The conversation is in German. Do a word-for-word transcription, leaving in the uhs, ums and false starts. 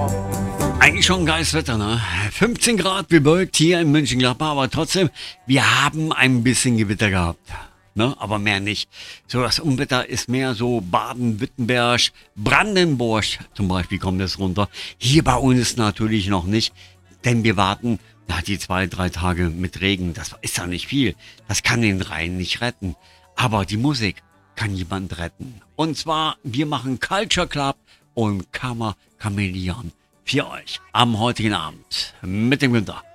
Eigentlich schon ein geiles Wetter, ne? fünfzehn Grad bewölkt hier in Mönchengladbach, aber trotzdem, wir haben ein bisschen Gewitter gehabt. Ne? Aber mehr nicht. So, das Unwetter ist mehr so Baden-Württemberg, Brandenburg zum Beispiel kommt es runter. Hier bei uns natürlich noch nicht, denn wir warten na, die zwei, drei Tage mit Regen. Das ist ja nicht viel. Das kann den Rhein nicht retten. Aber die Musik kann jemand retten. Und zwar, wir machen Culture Club und Kammer Chameleon für euch am heutigen Abend mit dem Günther.